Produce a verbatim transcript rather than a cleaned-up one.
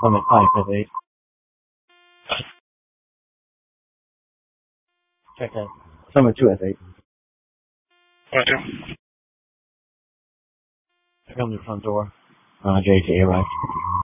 Summit five F eight. Check that. Summit two F eight. What do? Check on the front door. Uh, J T arrived.